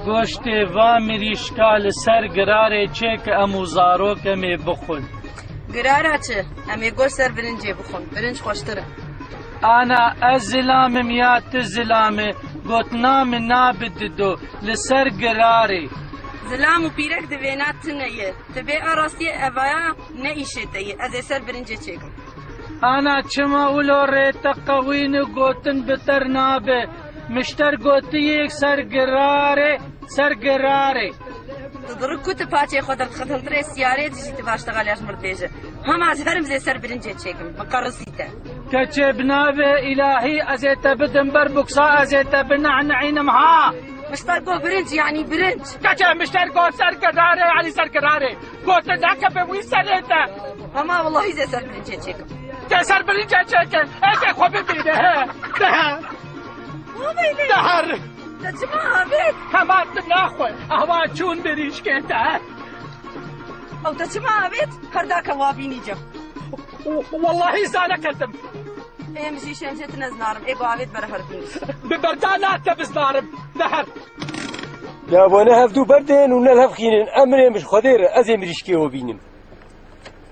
گۆشتێ وا مریشکا لەسەر گرارێ چێ کە ئەموو زارۆکەمێ بخۆن. گرارە چ؟ ئەمێ گۆشت سەر برنجێ بخۆن، برنج خۆشترە. ئانا ئەس زلامم یا تو زلامێ گوتنامە نابددۆ لەسەر گرارێ. زلام و پیرەک دەوێنات تنەیە، تبێ ئاڕاستیە ئەڤایە نەئیشێتەیە، ئەزێ سەر برنجێ چێکم. ئانا چما ولۆ ڕێتە قەوینە گوتن بتەر نابێ، مشتەر گوتیەک سەر گرارێ سەر گرارێ. تضرك كنت باتي خدر خدر تري سيارات جيت باشتغل يا مرتجه هم ازهرم زي سر برنجه تشيكم مقرصيته كتبنا إلهي أزيت بدن بربكسا أزيت بنعنعين مها مشتركو برنج يعني برنج كتب مشتركو سر كراري يعني سر كراري قلت ذاك بوي سريته هما والله زي سر برنجه تشيكم سر برنجه تشيكم ايش خوبي بيده دهر تسمعها بيت كمان تناخوي أهوا چون بريش كيتا أو تسمعها بيت هرداك وابيني جم والله زانا كذب إيه مشي شمشة نزنارم إيه قاعد برهر بنيس ببردانات بزنارم نهر يا بنا هفدو بردين ونلهف خينين أمري مش خدير أزي مريشكي وبينم